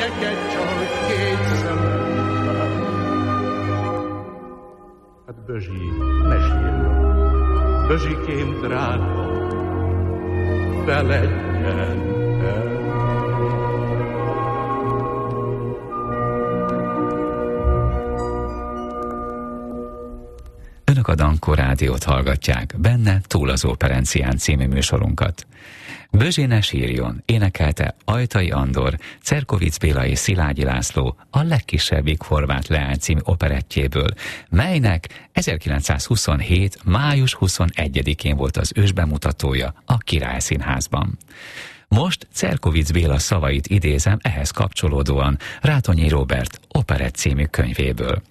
neked csak két szememben. Hát Bözsi, ne sírjon, Bözsikém drága, feledjen el. Önök a Dankó Rádiót hallgatják, benne Túl az Operencián című műsorunkat. Bözsi ne sírjon énekelte Ajtai Andor, Cerkovics Béla és Szilágyi László a legkisebbik horvát leány című operettjéből, melynek 1927. május 21-én volt az ősbemutatója a Király Színházban. Most Cerkovics Béla szavait idézem ehhez kapcsolódóan Rátonyi Róbert operett című könyvéből.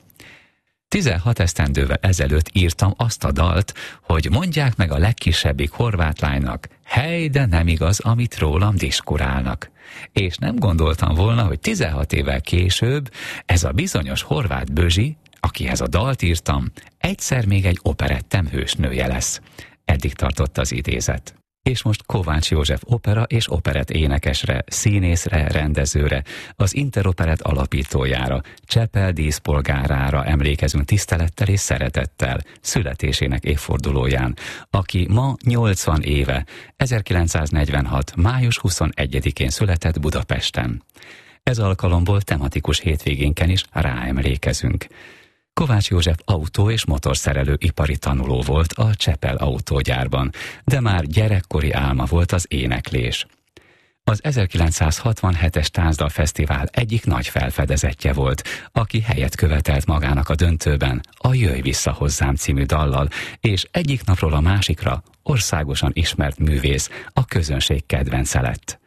16 esztendővel ezelőtt írtam azt a dalt, hogy mondják meg a legkisebbik horvát lánynak, hely, de nem igaz, amit rólam diskurálnak. És nem gondoltam volna, hogy 16 évvel később ez a bizonyos horvát Bözsi, akihez a dalt írtam, egyszer még egy operettem hősnője lesz. Eddig tartott az idézet. És most Kovács József opera és operett énekesre, színészre, rendezőre, az Interoperett alapítójára, Csepel díszpolgárára emlékezünk tisztelettel és szeretettel születésének évfordulóján, aki ma 80 éve, 1946. május 21-én született Budapesten. Ez alkalomból tematikus hétvégénken is ráemlékezünk. Kovács József autó- és motorszerelő ipari tanuló volt a Csepel autógyárban, de már gyerekkori álma volt az éneklés. Az 1967-es Táncdal Fesztivál egyik nagy felfedezetje volt, aki helyet követelt magának a döntőben a Jöjj vissza hozzám című dallal, és egyik napról a másikra országosan ismert művész, a közönség kedvence lett.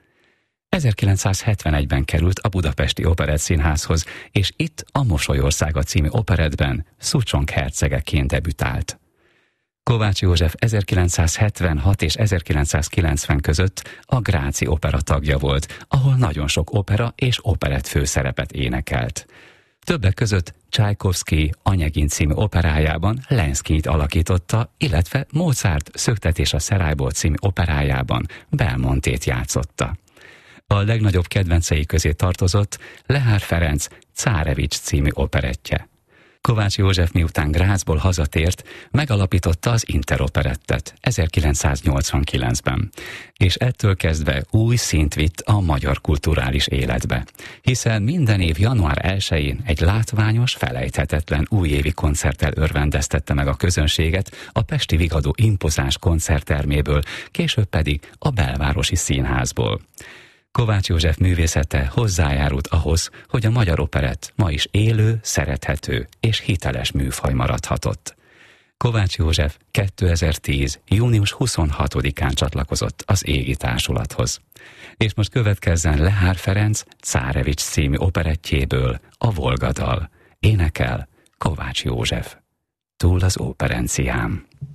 1971-ben került a Budapesti Operettszínházhoz, és itt a Mosolyországa című operettben Szucsonk hercegeként debütált. Kovács József 1976 és 1990 között a Gráci Opera tagja volt, ahol nagyon sok opera és operett főszerepet énekelt. Többek között Csajkovszky Anyegin című operájában Lenszkijt alakította, illetve Mozart Szöktetés a Szerályból című operájában Belmontét játszotta. A legnagyobb kedvencei közé tartozott Lehár Ferenc Cárevics című operettje. Kovács József miután Grazból hazatért, megalapította az Interoperettet 1989-ben, és ettől kezdve új szint vitt a magyar kulturális életbe, hiszen minden év január 1-én egy látványos, felejthetetlen újévi koncerttel örvendeztette meg a közönséget a pesti Vigadó impozáns koncertterméből, később pedig a Belvárosi Színházból. Kovács József művészete hozzájárult ahhoz, hogy a magyar operett ma is élő, szerethető és hiteles műfaj maradhatott. Kovács József 2010. június 26-án csatlakozott az Égi Társulathoz. És most következzen Lehár Ferenc Cárevics című operettjéből a Volga dal. Énekel Kovács József. Túl az Operencián.